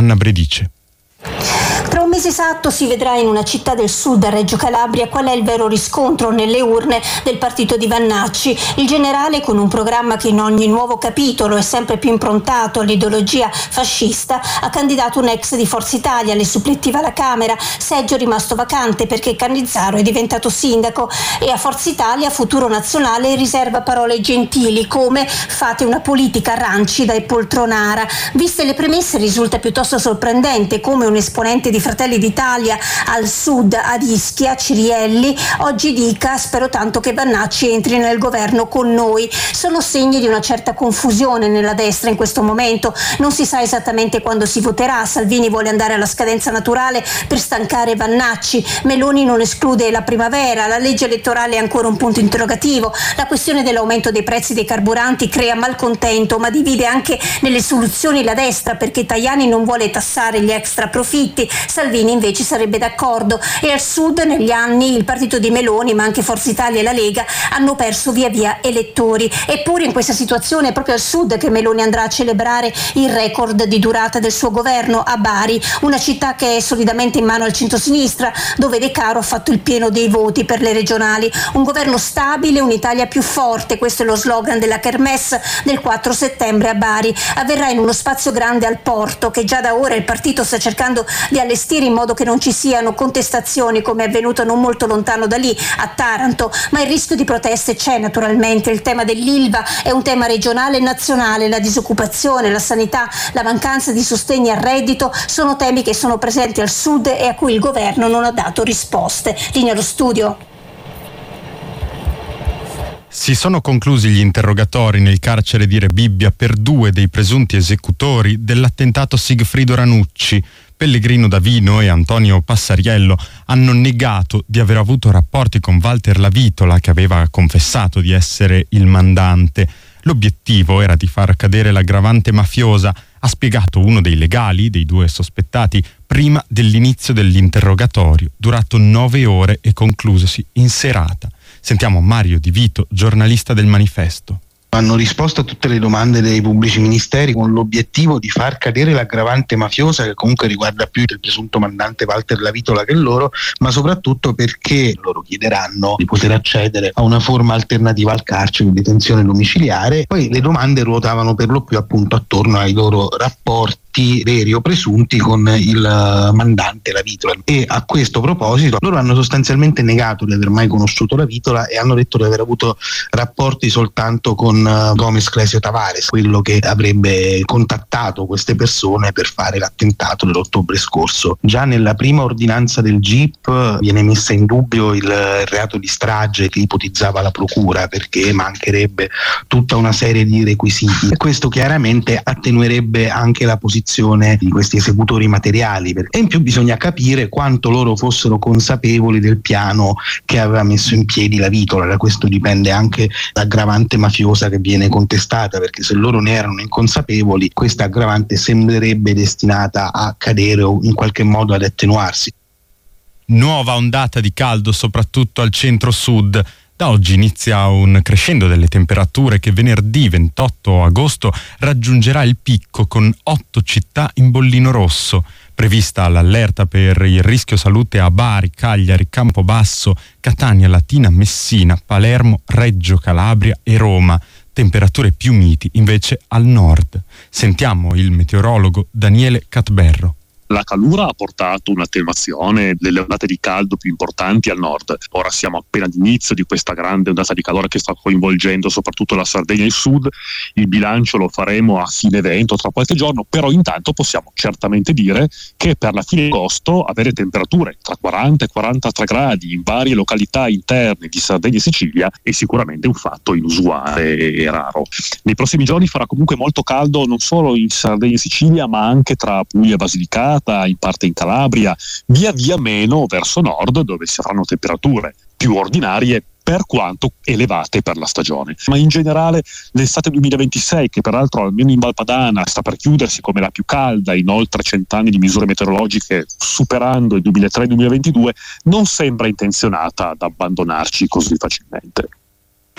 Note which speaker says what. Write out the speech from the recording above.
Speaker 1: Anna Bredice.
Speaker 2: Tra un mese esatto si vedrà in una città del sud, a Reggio Calabria, qual è il vero riscontro nelle urne del partito di Vannacci. Il generale, con un programma che in ogni nuovo capitolo è sempre più improntato all'ideologia fascista, ha candidato un ex di Forza Italia, le supplettiva alla Camera, seggio rimasto vacante perché Cannizzaro è diventato sindaco, e a Forza Italia, Futuro Nazionale, riserva parole gentili come "fate una politica rancida e poltronara". Viste le premesse, risulta piuttosto sorprendente come un esponente di Fratelli d'Italia al sud, ad Ischia, Cirielli, oggi dica "spero tanto che Vannacci entri nel governo con noi". Sono segni di una certa confusione nella destra in questo momento, non si sa esattamente quando si voterà. Salvini vuole andare alla scadenza naturale per stancare Vannacci, Meloni non esclude la primavera, la legge elettorale è ancora un punto interrogativo, la questione dell'aumento dei prezzi dei carburanti crea malcontento ma divide anche nelle soluzioni la destra, perché Tajani non vuole tassare gli extra profitti, Salvini invece sarebbe d'accordo, e al sud negli anni il partito di Meloni, ma anche Forza Italia e la Lega, hanno perso via via elettori. Eppure in questa situazione è proprio al sud che Meloni andrà a celebrare il record di durata del suo governo, a Bari, una città che è solidamente in mano al centrosinistra, dove De Caro ha fatto il pieno dei voti per le regionali. Un governo stabile, un'Italia più forte, questo è lo slogan della Kermesse del 4 settembre a Bari. Avverrà in uno spazio grande al porto, che già da ora il partito sta cercando di allestire in modo che non ci siano contestazioni, come è avvenuto non molto lontano da lì, a Taranto, ma il rischio di proteste c'è naturalmente. Il tema dell'Ilva è un tema regionale e nazionale, la disoccupazione, la sanità, la mancanza di sostegni al reddito sono temi che sono presenti al sud e a cui il governo non ha dato risposte. Linea allo studio.
Speaker 1: Si sono conclusi gli interrogatori nel carcere di Rebibbia per 2 dei presunti esecutori dell'attentato Sigfrido Ranucci. Pellegrino Davino e Antonio Passariello hanno negato di aver avuto rapporti con Walter Lavitola, che aveva confessato di essere il mandante. L'obiettivo era di far cadere l'aggravante mafiosa, ha spiegato uno dei legali dei 2 sospettati prima dell'inizio dell'interrogatorio, durato 9 ore e conclusosi in serata. Sentiamo Mario Di Vito, giornalista del Manifesto.
Speaker 3: Hanno risposto a tutte le domande dei pubblici ministeri con l'obiettivo di far cadere l'aggravante mafiosa, che comunque riguarda più il presunto mandante Walter Lavitola che loro, ma soprattutto perché loro chiederanno di poter accedere a una forma alternativa al carcere di detenzione domiciliare. Poi le domande ruotavano per lo più appunto attorno ai loro rapporti veri o presunti con il mandante Lavitola, e a questo proposito loro hanno sostanzialmente negato di aver mai conosciuto Lavitola e hanno detto di aver avuto rapporti soltanto con Gomez Clesio Tavares, quello che avrebbe contattato queste persone per fare l'attentato dell'ottobre scorso. Già nella prima ordinanza del GIP viene messa in dubbio il reato di strage che ipotizzava la procura, perché mancherebbe tutta una serie di requisiti, e questo chiaramente attenuerebbe anche la posizione di questi esecutori materiali, e in più bisogna capire quanto loro fossero consapevoli del piano che aveva messo in piedi Lavitola. Da questo dipende anche l'aggravante mafiosa che viene contestata, perché se loro ne erano inconsapevoli, questa aggravante sembrerebbe destinata a cadere o in qualche modo ad attenuarsi.
Speaker 1: Nuova ondata di caldo soprattutto al centro-sud. Da oggi inizia un crescendo delle temperature che venerdì 28 agosto raggiungerà il picco, con 8 città in bollino rosso. Prevista l'allerta per il rischio salute a Bari, Cagliari, Campobasso, Catania, Latina, Messina, Palermo, Reggio Calabria e Roma. Temperature più miti invece al nord. Sentiamo il meteorologo Daniele Catberro.
Speaker 4: La calura ha portato un'attenuazione delle ondate di caldo più importanti al nord. Ora siamo appena all'inizio di questa grande ondata di calore che sta coinvolgendo soprattutto la Sardegna e il sud. Il bilancio lo faremo a fine evento, tra qualche giorno, però intanto possiamo certamente dire che per la fine agosto avere temperature tra 40 e 43 gradi in varie località interne di Sardegna e Sicilia è sicuramente un fatto inusuale e raro. Nei prossimi giorni farà comunque molto caldo non solo in Sardegna e Sicilia, ma anche tra Puglia e Basilicata, in parte in Calabria, via via meno verso nord, dove si avranno temperature più ordinarie per quanto elevate per la stagione. Ma in generale l'estate 2026, che peraltro almeno in Val Padana sta per chiudersi come la più calda in oltre 100 anni di misure meteorologiche, superando il 2003-2022, non sembra intenzionata ad abbandonarci così facilmente.